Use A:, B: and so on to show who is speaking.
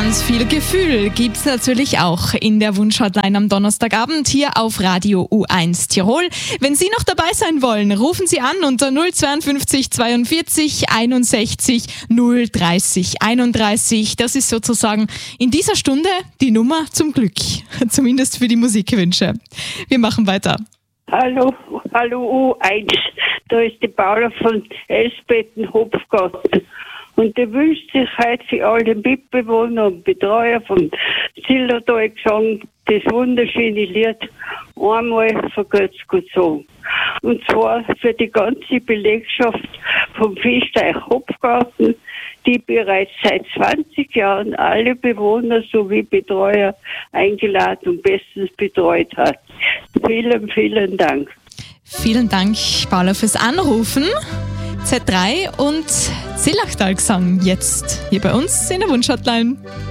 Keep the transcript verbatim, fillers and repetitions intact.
A: Ganz viel Gefühl gibt's natürlich auch in der Wunschhotline am Donnerstagabend hier auf Radio U eins Tirol. Wenn Sie noch dabei sein wollen, rufen Sie an unter null zweiundfünfzig zweiundvierzig einundsechzig null dreißig einunddreißig. Das ist sozusagen in dieser Stunde die Nummer zum Glück, zumindest für die Musikwünsche. Wir machen weiter.
B: Hallo, hallo U eins, da ist die Paula von Elsbetten-Hopfgarten. Und der wünscht sich heute für alle Mitbewohner und Betreuer vom Zillertal gesang das wunderschöne Lied einmal vergeht's gut sagen. Und zwar für die ganze Belegschaft vom Festeich Hopfgarten, die bereits seit zwanzig Jahren alle Bewohner sowie Betreuer eingeladen und bestens betreut hat. Vielen, vielen Dank.
A: Vielen Dank, Paula, fürs Anrufen. Z drei und Zillachtal Gesang jetzt hier bei uns in der Wunschhotline.